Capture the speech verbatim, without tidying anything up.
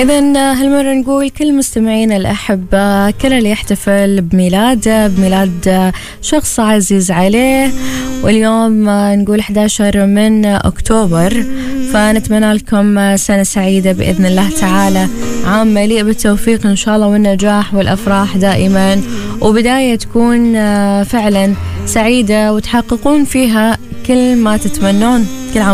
إذن هالمرة نقول كل مستمعينا الأحبة، كل اللي يحتفل بميلاده بميلاد شخص عزيز عليه، واليوم نقول أحد عشر من أكتوبر، فنتمنى لكم سنة سعيدة بإذن الله تعالى، عام مليء بالتوفيق إن شاء الله والنجاح والأفراح دائما، وبداية تكون فعلا سعيدة وتحققون فيها كل ما تتمنون. كل عام